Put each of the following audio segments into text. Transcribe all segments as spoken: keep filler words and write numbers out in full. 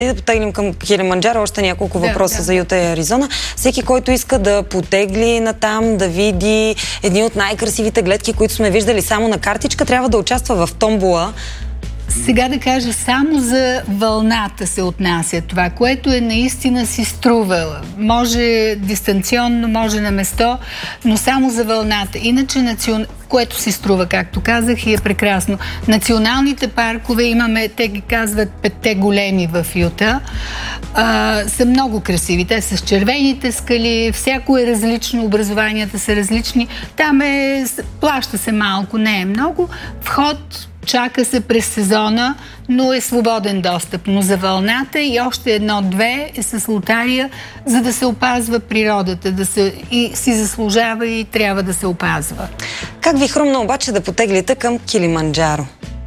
Да потеглим към Килиманджаро, още няколко да, въпроса да. за Юта и Аризона. Всеки, който иска да потегли натам, да види едни от най-красивите гледки, които сме виждали само на картичка, трябва да участва в томбола. Сега да кажа, само за вълната се отнася това, което е наистина си струва. Може дистанционно, може на место, но само за вълната. Иначе, национ... което си струва, както казах, и е прекрасно. Националните паркове имаме, те ги казват петте големи в Юта, а, са много красиви. Те са с червените скали, всяко е различно, образованията са различни. Там е, плаща се малко, не е много. Вход чака се през сезона, но е свободен достъп. Но за вълната и още едно-две е с лотария, за да се опазва природата, да се, и си заслужава и трябва да се опазва. Как ви хрумна обаче да потеглите към Килиманджаро?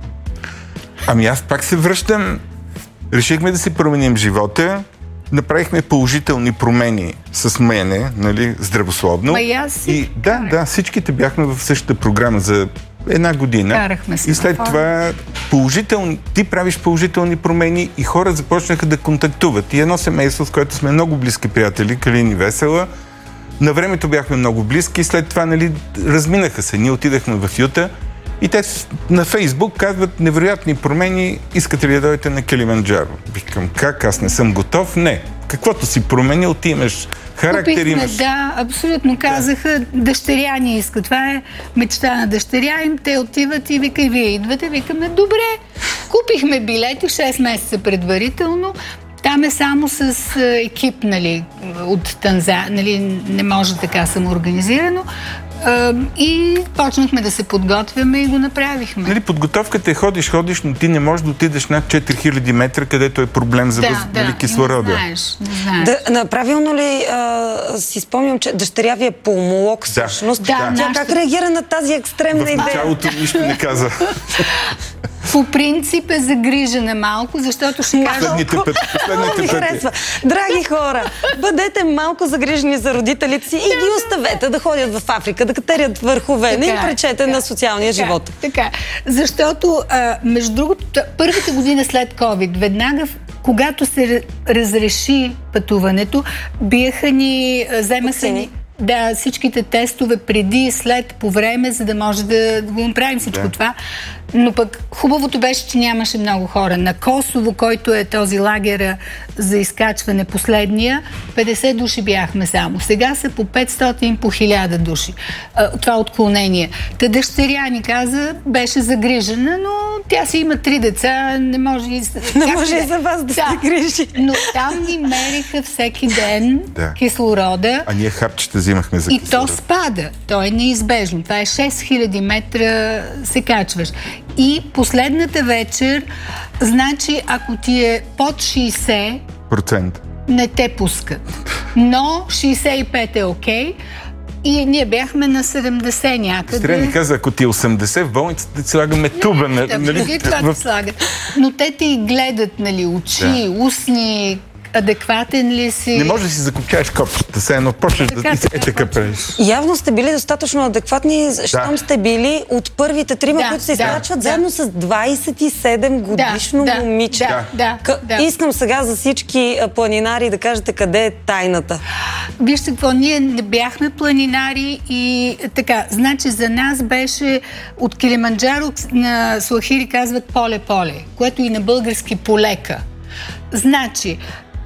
Ами аз пак се връщам. Решихме да си променим живота. Направихме положителни промени с мене, нали, здравословно. Ма и аз и да, да, всичките бяхме в същата програма за една година. Карахме се и след това положителни, ти правиш положителни промени и хора започнаха да контактуват. И едно семейство, с което сме много близки приятели, Калин и Весела, на времето бяхме много близки и след това, нали, разминаха се. Ние отидахме в Юта и те на Фейсбук казват невероятни промени, искате ли да дойдете на Килиманджаро? Викам, как? Аз не съм готов? Не. Каквото си променил, ти имаш характер, Купихме, имаш... да, абсолютно. Казаха, да. Дъщеря ни иска. Това е мечта на дъщеря им. Те отиват и вика, и вие идвате. Викаме, добре. Купихме билети шест месеца предварително. Там е само с екип, нали, от Танзания, нали, не може така самоорганизирано. И почнахме да се подготвяме и го направихме. Нали, подготовката е ходиш, ходиш, но ти не можеш да отидеш над четири хиляди метра, където е проблем за да, въз... да, нали, кислорода. Не знаеш, не знаеш. Да, на, правилно ли а, си спомням, че дъщеря ви е пулмолог всъщност? Да, Тя нашата... как реагира на тази екстремна В идея? В началото нищо не каза. По принцип е загрижена малко, защото ще кажа... Последните пъти. Последните пъти. Драги хора, бъдете малко загрижени за родителите си и ги оставете да ходят в Африка, да катерят върхове. Така, не им пречете така, на социалния така, живот. Така, защото, а, между другото, първата година след COVID, веднага, когато се разреши пътуването, биеха ни, вземаха ни... Да, всичките тестове преди, след, по време, за да може да, да го направим всичко да. Това. Но пък хубавото беше, че нямаше много хора. На Косово, който е този лагера за изкачване последния, петдесет души бяхме само. Сега са по петстотин, по хиляда души. Това отклонение. Та дъщеря ни каза, беше загрижена, но тя си има три деца, не може и... Не може и за вас да, да се грижи. Но там ни мериха всеки ден да. Кислорода. А ние хапчета взимахме за и кислород. И то спада. То е неизбежно. Това е шест хиляди метра се качваш. И последната вечер, значи, ако ти е под шейсет процента, не те пускат. Но шейсет и пет е окей. И ние бяхме на седемдесет някъде. Стрия ни каза, ако ти е осемдесет в болницата, ти слагаме туба. Не, да, нали? Преди това в... слагат. Но те те и гледат, нали, очи, да. Устни, адекватен ли си? Не може да си закопчаеш копчета, все едно почнеш да ти е така правиш. Явно сте били достатъчно адекватни, да. Щом сте били от първите трима, да, които се изкачват да, заедно да. С двайсет и седем годишно да, момиче. Да, да, К... да. Искам сега за всички планинари да кажете къде е тайната. Вижте какво, ние не бяхме планинари и така, значи за нас беше от Килиманджаро на Суахили казват поле-поле, което и на български полека. Значи,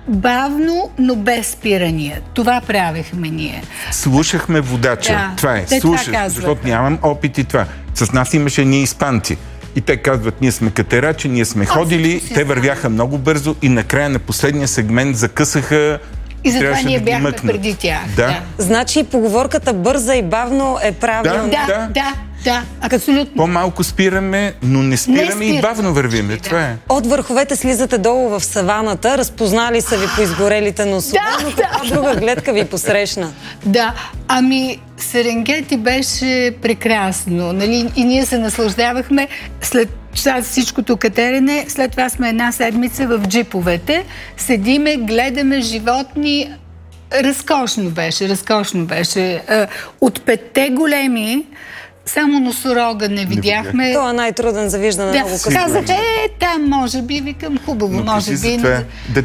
бавно, но без спирания. Това правехме ние. Слушахме водача. Да, това е. Слушах, защото нямам опит и това. С нас имаше ние испанци. И те казват, ние сме катерачи, ние сме О, ходили, те вървяха много бързо и накрая на последния сегмент закъсаха. И затова ние да бяхме преди тях. Да. Да. Значи поговорката бърза и бавно е правилна. Да, да, да. Да, абсолютно. По-малко спираме, но не спираме, не спираме. И бавно вървиме. Да. Това е. От върховете слизате долу в саваната, разпознали са ви по изгорелите носове, да, но каква да. Друга гледка ви посрещна? Да, ами Серенгети беше прекрасно, нали? И ние се наслаждавахме след всичкото катерене, след това сме една седмица в джиповете, седиме, гледаме животни. Разкошно беше, разкошно беше. От петте големи само носорога не видяхме. Това е най-труден за виждане. Да, много късно. казах, е, там може би, викам, хубаво, но може би. Това, да